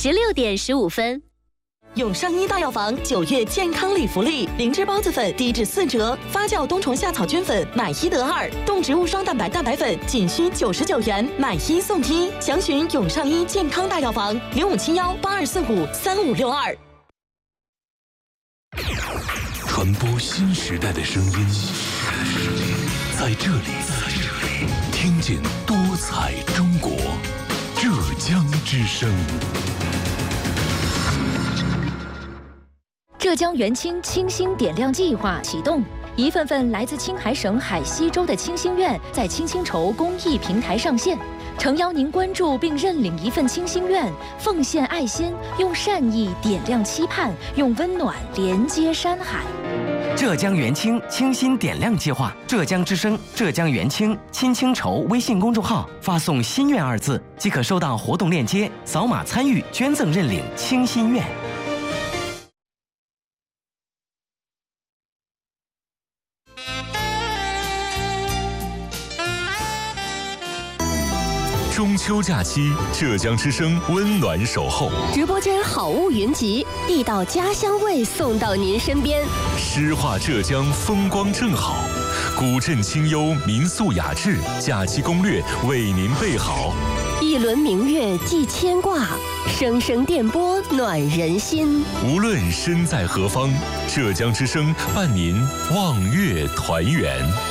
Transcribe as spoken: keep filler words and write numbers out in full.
十六点十五分。 永上医大药房九月健康礼福利，灵芝孢子粉低至四折，发酵冬虫夏草菌粉买一得二，动植物双蛋白蛋白粉仅需九十九元，买一送一。详询永上医健康大药房零五七幺八二四五三五六二。 传播新时代的声音，在这里，听见多彩中国，浙江之声。 浙江元清清新点亮计划启动，一份份来自青海省海西州的清心愿在清新筹公益平台上线，诚邀您关注并认领一份清心愿，奉献爱心，用善意点亮期盼，用温暖连接山海。 浙江元清清新点亮计划，浙江之声、浙江元清亲清筹微信公众号发送“心愿”二字，即可收到活动链接，扫码参与捐赠认领清心愿。 中秋假期，浙江之声温暖守候， 直播间好物云集，地道家乡味送到您身边。 诗画浙江风光正好，古镇清幽民宿雅致，假期攻略为您备好。 一轮明月寄牵挂，声声电波暖人心。 无论身在何方，浙江之声伴您望月团圆。